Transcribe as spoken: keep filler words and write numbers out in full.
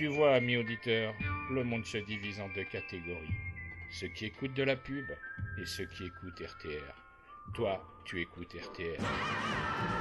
Tu vois, ami auditeur, le monde se divise en deux catégories. Ceux qui écoutent de la pub et ceux qui écoutent R T R. Toi, tu écoutes R T R.